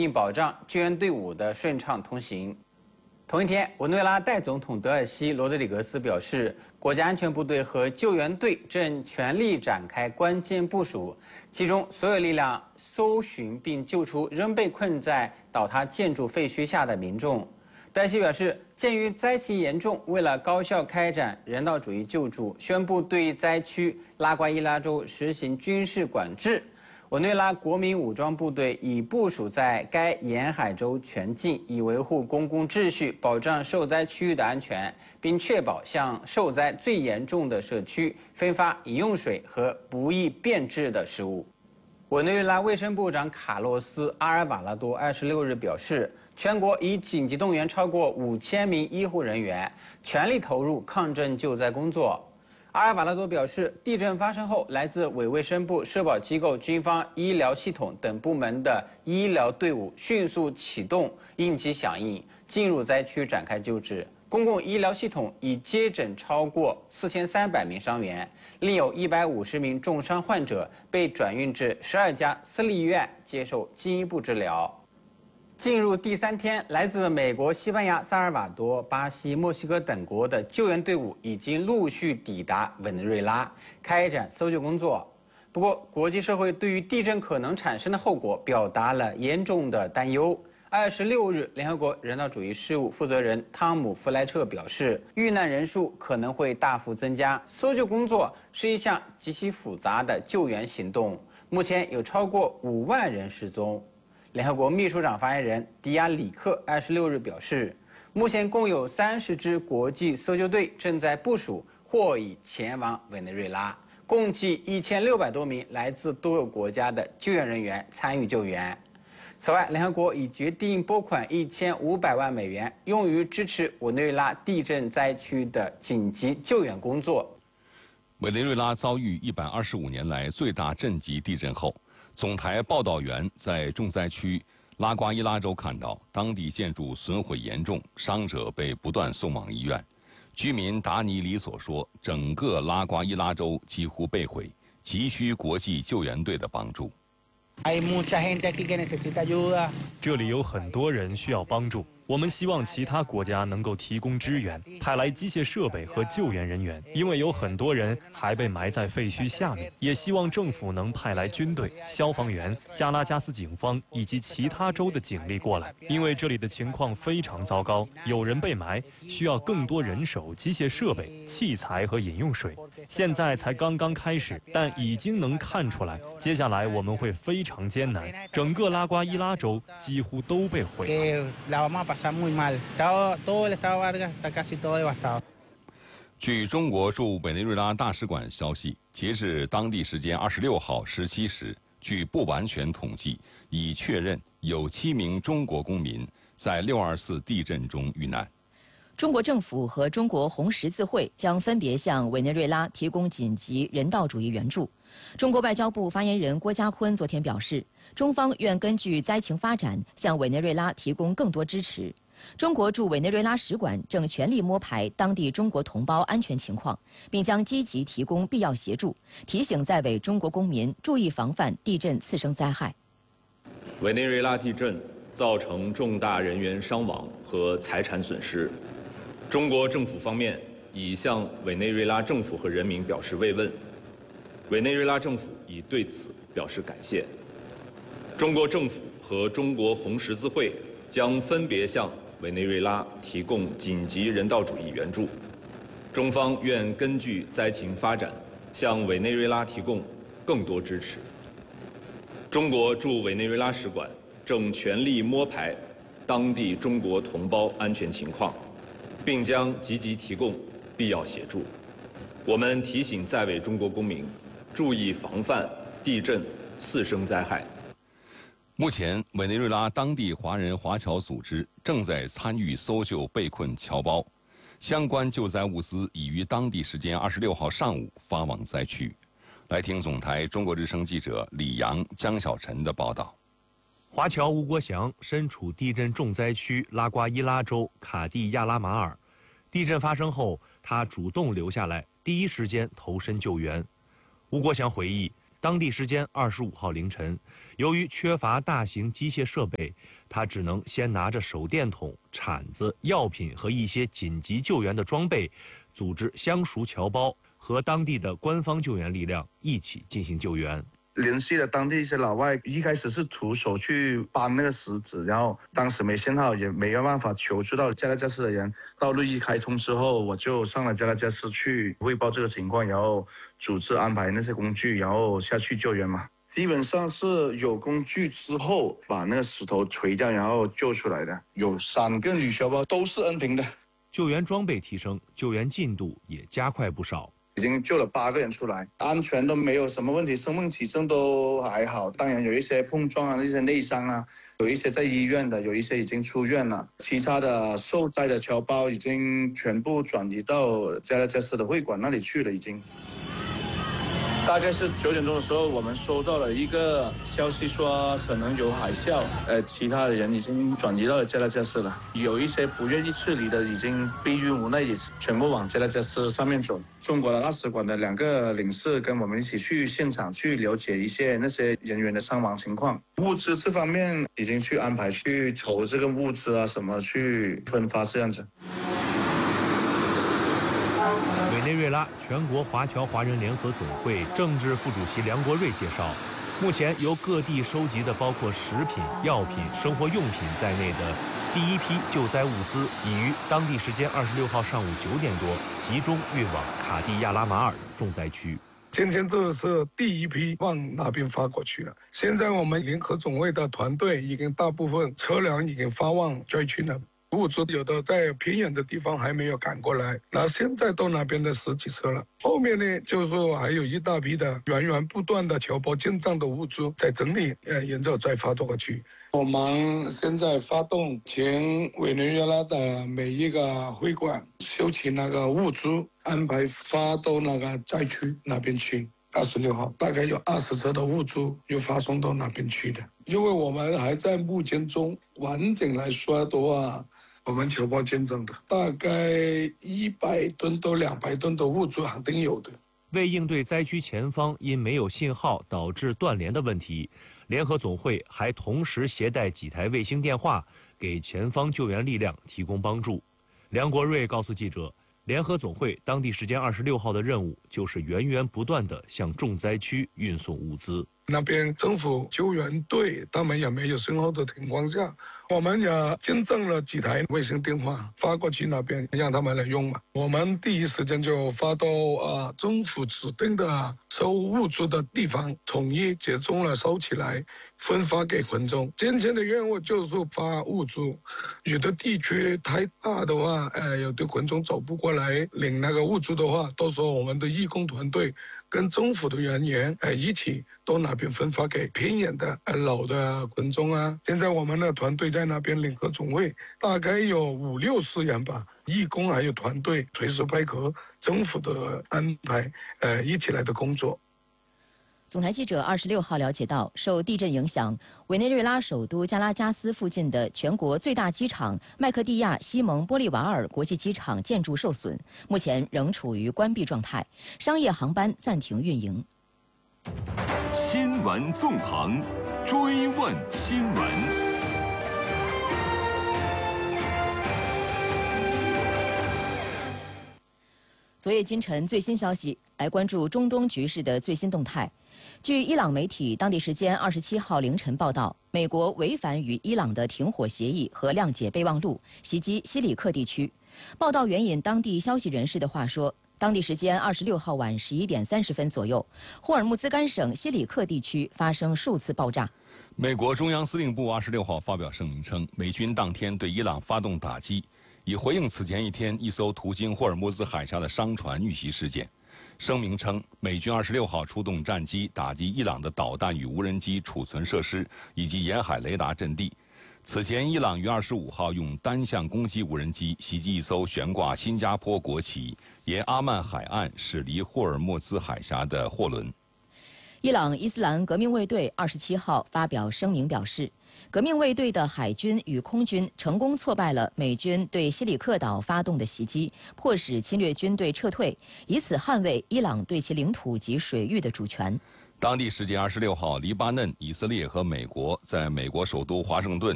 并保障救援队伍的顺畅通行。同一天，委内瑞拉代总统德尔西·罗德里格斯表示，国家安全部队和救援队正全力展开关键部署，集中所有力量搜寻并救出仍被困在倒塌建筑废墟下的民众。德尔西表示，鉴于灾情严重，为了高效开展人道主义救助，宣布对灾区拉瓜伊拉州实行军事管制。委内瑞拉国民武装部队已部署在该沿海州全境，以维护公共秩序，保障受灾区域的安全，并确保向受灾最严重的社区分发饮用水和不易变质的食物。委内瑞拉卫生部长卡洛斯·阿尔瓦拉多26日表示，全国已紧急动员超过5000名医护人员，全力投入抗震救灾工作。阿尔瓦拉多表示，地震发生后，来自委卫生部、社保机构、军方、医疗系统等部门的医疗队伍迅速启动应急响应，进入灾区展开救治。公共医疗系统已接诊超过4300名伤员，另有150名重伤患者被转运至12家私立医院接受进一步治疗。进入第3天，来自美国、西班牙、萨尔瓦多、巴西、墨西哥等国的救援队伍已经陆续抵达委内瑞拉，开展搜救工作。不过，国际社会对于地震可能产生的后果表达了严重的担忧。26日，联合国人道主义事务负责人汤姆·弗莱彻表示，遇难人数可能会大幅增加。搜救工作是一项极其复杂的救援行动，目前有超过5万人失踪。联合国秘书长发言人迪亚里克26日表示，目前共有30支国际搜救队正在部署或已前往委内瑞拉，共计1600多名来自多个国家的救援人员参与救援。此外，联合国已决定拨款1500万美元，用于支持委内瑞拉地震灾区的紧急救援工作。 委内瑞拉遭遇125年来最大震级地震后，总台报道员在重灾区拉瓜伊拉州看到当地建筑损毁严重，伤者被不断送往医院。居民达尼里所说，整个拉瓜伊拉州几乎被毁，急需国际救援队的帮助。 这里有很多人需要帮助，我们希望其他国家能够提供支援，派来机械设备和救援人员，因为有很多人还被埋在废墟下面。也希望政府能派来军队、消防员、加拉加斯警方以及其他州的警力过来，因为这里的情况非常糟糕，有人被埋，需要更多人手、机械设备、器材和饮用水。现在才刚刚开始，但已经能看出来，接下来我们会非常艰难。整个拉瓜伊拉州几乎都被毁了。 据中国驻委内瑞拉大使馆消息，截至当地时间26号17时，据不完全统计，已确认有7名中国公民在624地震中遇难。 中国政府和中国红十字会将分别向委内瑞拉提供紧急人道主义援助。中国外交部发言人郭家坤昨天表示，中方愿根据灾情发展，向委内瑞拉提供更多支持。中国驻委内瑞拉使馆正全力摸排当地中国同胞安全情况，并将积极提供必要协助，提醒在委中国公民注意防范地震次生灾害。 委内瑞拉地震造成重大人员伤亡和财产损失，中国政府方面已向委内瑞拉政府和人民表示慰问，委内瑞拉政府已对此表示感谢。中国政府和中国红十字会将分别向委内瑞拉提供紧急人道主义援助，中方愿根据灾情发展，向委内瑞拉提供更多支持。中国驻委内瑞拉使馆正全力摸排当地中国同胞安全情况，并将积极提供必要协助。我们提醒在委中国公民注意防范地震次生灾害。 目前，委内瑞拉当地华人华侨组织正在参与搜救被困侨胞，相关救灾物资已于当地时间26号上午发往灾区。来听总台中国之声记者李阳、江小晨的报道。 华侨吴国祥身处地震重灾区拉瓜伊拉州卡蒂亚拉马尔，地震发生后，他主动留下来，第一时间投身救援。吴国祥回忆， 当地时间25号凌晨，由于缺乏大型机械设备，他只能先拿着手电筒、铲子、药品和一些紧急救援的装备，组织相熟侨胞和当地的官方救援力量一起进行救援。 联系了当地一些老外，一开始是徒手去搬那个石子，然后当时没信号，也没有办法求助到加拉加斯的人。道路一开通之后，我就上了加拉加斯去汇报这个情况，然后组织安排那些工具，然后下去救援嘛。基本上是有工具之后，把那个石头锤掉，然后救出来的。有3个女侨胞都是恩平的。 救援装备提升，救援进度也加快不少。 已经救了8个人出来，安全都没有什么问题，生命体征都还好。当然有一些碰撞啊，一些内伤啊，有一些在医院的，有一些已经出院了。其他的受灾的侨胞已经全部转移到加拉加斯的会馆那里去了，已经。大概是9点钟的时候，我们收到了一个消息说可能有海啸，其他的人已经转移到了加拉加斯了。有一些不愿意撤离的，已经逼于无奈，也全部往加拉加斯上面走。中国的大使馆的2个领事跟我们一起去现场去了解一些那些人员的伤亡情况。物资这方面已经去安排去筹这个物资啊什么去分发这样子。 委内瑞拉全国华侨华人联合总会政治副主席梁国瑞介绍，目前由各地收集的包括食品、药品、生活用品在内的第一批救灾物资，已于当地时间26号上午9点多集中运往卡地亚拉马尔重灾区。 今天这是第一批往那边发过去了。现在我们联合总会的团队已经大部分车辆已经发往灾区了。物资有的在偏远的地方还没有赶过来，那现在到那边的10几车了。后面呢，就是说还有一大批的源源不断的侨胞进账的物资在整理，然后再发过去。我们现在发动全委内瑞拉的每一个会馆收集那个物资，安排发到那个灾区那边去。26号大概有20车的物资又发送到那边去的。因为我们还在募捐中，完整来说的话，我们侨胞捐赠的大概100吨到200吨的物资肯定有的。 为应对灾区前方因没有信号导致断联的问题，联合总会还同时携带几台卫星电话，给前方救援力量提供帮助。梁国瑞告诉记者，联合总会当地时间26号的任务就是源源不断地向重灾区运送物资。 那边政府救援队他们也没有信号的情况下，我们也捐赠了几台卫星电话发过去那边让他们来用嘛。我们第一时间就发到政府指定的收物资的地方，统一集中了收起来，分发给群众。今天的任务就是发物资，有的地区太大的话，有的群众走不过来领那个物资的话，到时候我们的义工团队跟政府的人员一起到那边分发给偏远的老的群众啊。现在我们的团队在那边联合总会大概有50-60人吧，义工还有团队随时配合政府的安排，一起来的工作。 总台记者26号了解到，受地震影响，委内瑞拉首都加拉加斯附近的全国最大机场麦克蒂亚西蒙波利瓦尔国际机场建筑受损，目前仍处于关闭状态，商业航班暂停运营。 新闻纵横，追问新闻。 昨夜今晨最新消息，来关注中东局势的最新动态。据伊朗媒体当地时间27号凌晨报道，美国违反与伊朗的停火协议和谅解备忘录，袭击西里克地区。报道援引当地消息人士的话说，当地时间26号晚11点30分左右，霍尔木兹干省西里克地区发生数次爆炸。 美国中央司令部26号发表声明称，美军当天对伊朗发动打击，以回应此前一天一艘途经霍尔木兹海峡的商船遇袭事件。声明称，美军26号出动战机打击伊朗的导弹与无人机储存设施以及沿海雷达阵地。此前，伊朗于25号用单向攻击无人机袭击一艘悬挂新加坡国旗沿阿曼海岸驶离霍尔木兹海峡的货轮。 伊朗伊斯兰革命卫队27号发表声明表示，革命卫队的海军与空军成功挫败了美军对西里克岛发动的袭击，迫使侵略军队撤退，以此捍卫伊朗对其领土及水域的主权。 当地时间26号，黎巴嫩、以色列和美国在美国首都华盛顿